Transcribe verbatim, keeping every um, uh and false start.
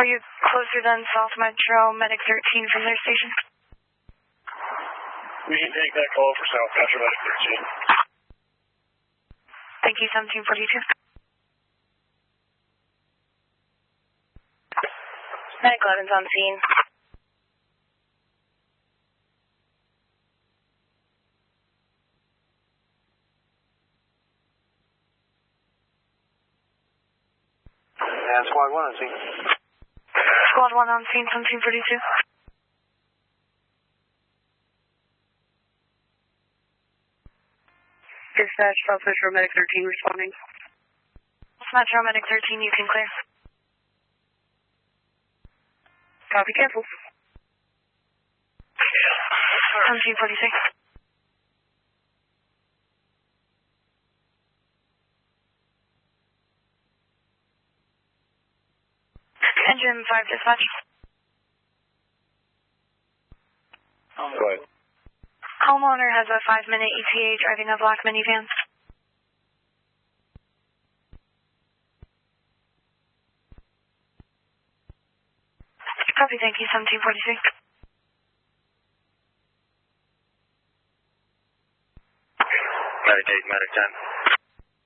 Are you closer than South Metro Medic thirteen from their station? We can take that call for South Metro Medic thirteen. Thank you, seventeen forty-two. Medic eleven's on scene. And Squad one on scene. Squad one on scene, seventeen forty-two. Dispatch, South Metro Medic thirteen responding. South Metro Medic thirteen, you can clear. Copy, cancel. seventeen forty-six. Engine five dispatch. Go ahead. Homeowner has a five minute E T A driving a black minivan. Copy, thank you, seventeen forty-six. Medic eight, Medic ten.